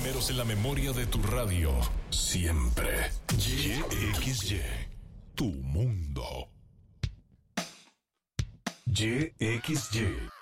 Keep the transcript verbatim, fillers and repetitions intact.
primeros en la memoria de tu radio. Siempre. Y X Y. Tu mundo. Y X Y.